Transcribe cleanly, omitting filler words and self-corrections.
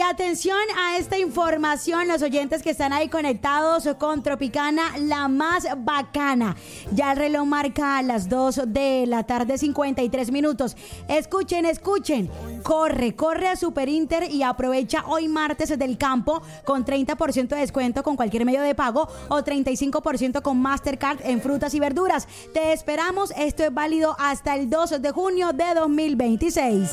atención a esta información, los oyentes que están ahí conectados con Tropicana, la más bacana. Ya el reloj marca a las 2 de la tarde, 53 minutos. Escuchen. Corre a Super Inter y aprovecha hoy martes del campo con 30% de descuento con cualquier medio de pago o 35% con Mastercard en frutas y verduras. Te esperamos. Esto es válido hasta el 2 de junio de 2026.